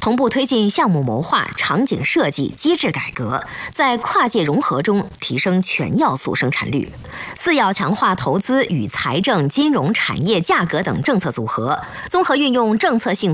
同步推进项目谋划、场景设计、机制改革，在跨界融合中提升全要素生产率。4要强化投资与财政、金融、产业、价格等政策组合，综合运用政策性